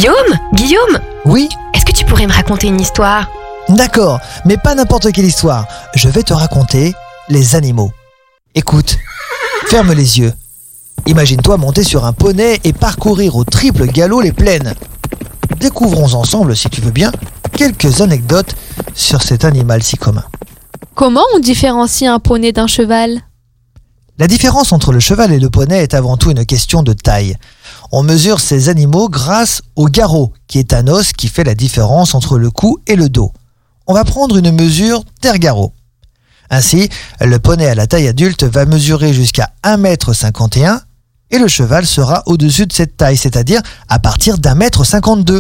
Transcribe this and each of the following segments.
Guillaume, Oui, est-ce que tu pourrais me raconter une histoire? d'accord, mais pas n'importe quelle histoire. Je vais te raconter les animaux. Écoute, ferme les yeux. Imagine-toi monter sur un poney et parcourir au triple galop les plaines. Découvrons ensemble, si tu veux bien, quelques anecdotes sur cet animal si commun. Comment on différencie un poney d'un cheval? La différence entre le cheval et le poney est avant tout une question de taille. On mesure ces animaux grâce au garrot, qui est un os qui fait la différence entre le cou et le dos. On va prendre une mesure terre-garrot. Ainsi, le poney à la taille adulte va mesurer jusqu'à 1,51 m et le cheval sera au-dessus de cette taille, c'est-à-dire à partir d'1,52 m.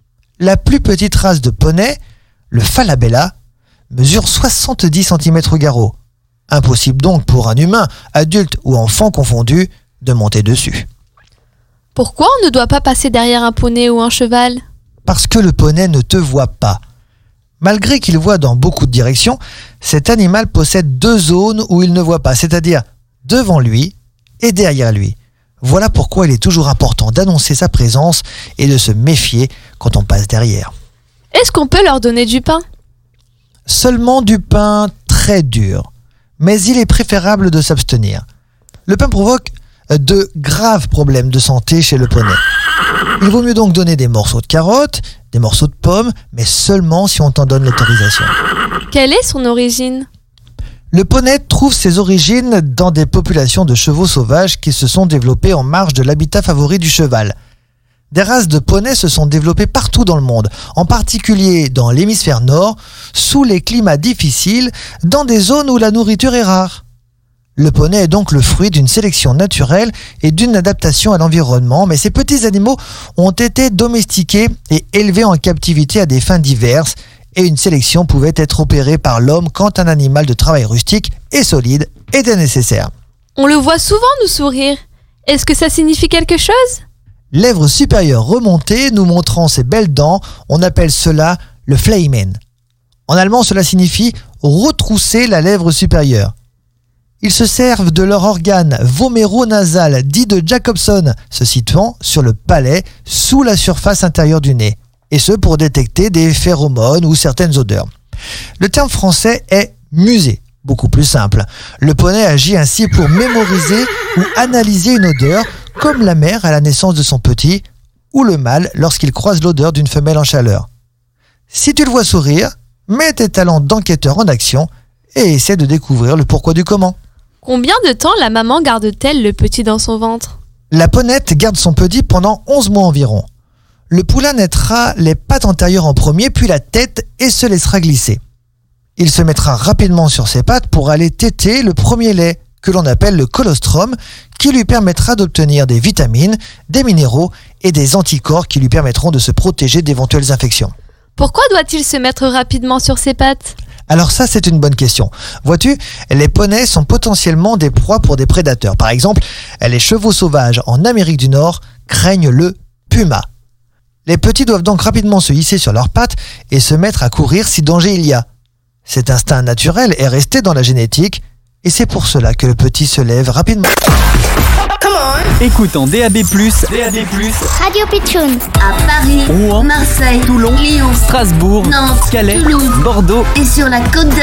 La plus petite race de poney, le Falabella, mesure 70 cm au garrot. Impossible donc pour un humain, adulte ou enfant confondu, de monter dessus. Pourquoi on ne doit pas passer derrière un poney ou un cheval? Parce que le poney ne te voit pas. Malgré qu'il voit dans beaucoup de directions, cet animal possède deux zones où il ne voit pas, c'est-à-dire devant lui et derrière lui. Voilà pourquoi il est toujours important d'annoncer sa présence et de se méfier quand on passe derrière. Est-ce qu'on peut leur donner du pain? Seulement du pain très dur, mais il est préférable de s'abstenir. Le pain provoque de graves problèmes de santé chez le poney. Il vaut mieux donc donner des morceaux de carottes, des morceaux de pommes, mais seulement si on t'en donne l'autorisation. Quelle est son origine? Le poney trouve ses origines dans des populations de chevaux sauvages qui se sont développées en marge de l'habitat favori du cheval. Des races de poneys se sont développées partout dans le monde, en particulier dans l'hémisphère nord, sous les climats difficiles, dans des zones où la nourriture est rare. Le poney est donc le fruit d'une sélection naturelle et d'une adaptation à l'environnement, mais ces petits animaux ont été domestiqués et élevés en captivité à des fins diverses, et une sélection pouvait être opérée par l'homme quand un animal de travail rustique et solide était nécessaire. On le voit souvent nous sourire. Est-ce que ça signifie quelque chose? Lèvres supérieures remontées nous montrant ses belles dents, on appelle cela le Fleimen. En allemand, cela signifie retrousser la lèvre supérieure. Ils se servent de leur organe voméro-nasal dit de Jacobson, se situant sur le palais sous la surface intérieure du nez, et ce pour détecter des phéromones ou certaines odeurs. Le terme français est muser, beaucoup plus simple. Le poney agit ainsi pour mémoriser ou analyser une odeur, comme la mère à la naissance de son petit, ou le mâle lorsqu'il croise l'odeur d'une femelle en chaleur. Si tu le vois sourire, mets tes talents d'enquêteur en action et essaie de découvrir le pourquoi du comment. Combien de temps la maman garde-t-elle le petit dans son ventre? La ponette garde son petit pendant 11 mois environ. Le poulain naîtra les pattes antérieures en premier, puis la tête et se laissera glisser. Il se mettra rapidement sur ses pattes pour aller téter le premier lait, que l'on appelle le colostrum, qui lui permettra d'obtenir des vitamines, des minéraux et des anticorps qui lui permettront de se protéger d'éventuelles infections. Pourquoi doit-il se mettre rapidement sur ses pattes? Alors ça, c'est une bonne question. Vois-tu, les poneys sont potentiellement des proies pour des prédateurs. Par exemple, les chevaux sauvages en Amérique du Nord craignent le puma. Les petits doivent donc rapidement se hisser sur leurs pattes et se mettre à courir si danger il y a. Cet instinct naturel est resté dans la génétique et c'est pour cela que le petit se lève rapidement. Écoute en DAB+, Radio Pitchoun. À Paris, Rouen, Marseille, Toulon, Lyon, Strasbourg, Nantes, Calais, Toulouse, Bordeaux. et sur la Côte d'Azur.